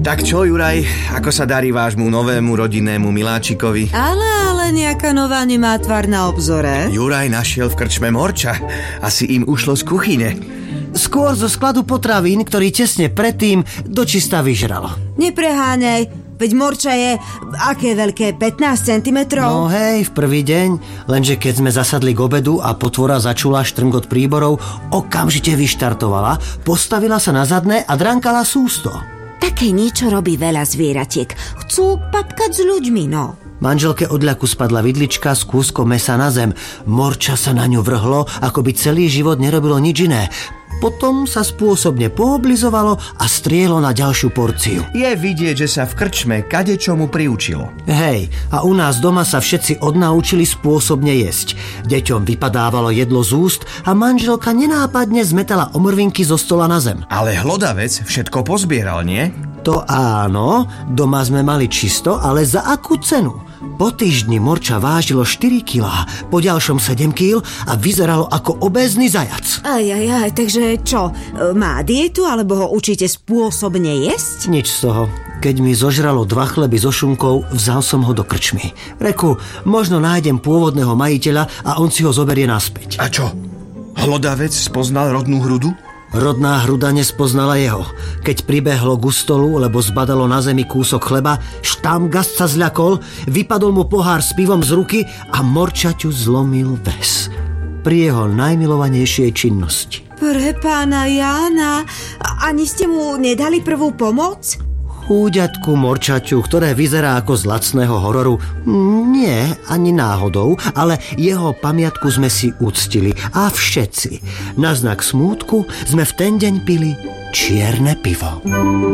Tak čo, Juraj, ako sa darí vášmu novému rodinnému miláčikovi? Ale nejaká nová nemá tvár na obzore. Juraj našiel v krčme Morča. Asi im ušlo z kuchyne. Skôr zo skladu potravín, ktorý tesne predtým dočista vyžral. Nepreháňaj, veď Morča je aké veľké, 15 cm? No hej, v prvý deň, lenže keď sme zasadli k obedu a potvora začula štrngot príborov, okamžite vyštartovala, postavila sa na zadné a drankala sústo. Také niečo robí veľa zvieratiek. Chcú papkať s ľuďmi, no. Manželke od ľaku spadla vidlička s kúskom mesa na zem. Morča sa na ňu vrhlo, ako by celý život nerobilo nič iné. Potom sa spôsobne pooblizovalo a strielo na ďalšiu porciu. Je vidieť, že sa v krčme kadečomu priučilo. Hej, a u nás doma sa všetci odnaučili spôsobne jesť. Deťom vypadávalo jedlo z úst a manželka nenápadne zmetala omrvinky zo stola na zem. Ale hlodavec všetko pozbieral, nie? To áno, doma sme mali čisto, ale za akú cenu? Po týždni Morča vážilo 4 kilá, po ďalšom 7 kýl a vyzeralo ako obézny zajac. Aj, takže čo? Má dietu, alebo ho učíte spôsobne jesť? Nič z toho. Keď mi zožralo 2 chleby so šunkou, vzal som ho do krčmy. Reku, možno nájdem pôvodného majiteľa a on si ho zoberie naspäť. A čo? Hlodavec spoznal rodnú hrudu? Rodná hruda nespoznala jeho. Keď pribehlo ku stolu, lebo zbadalo na zemi kúsok chleba, štamgast sa zľakol, vypadol mu pohár s pivom z ruky a Morčaťu zlomil väz. Pri jeho najmilovanejšej činnosti. Pre pána Jána, ani ste mu nedali prvú pomoc? Chúďatku Morčaťu, ktoré vyzerá ako z lacného hororu. Nie, ani náhodou, ale jeho pamiatku sme si uctili. A všetci. Na znak smútku sme v ten deň pili čierne pivo.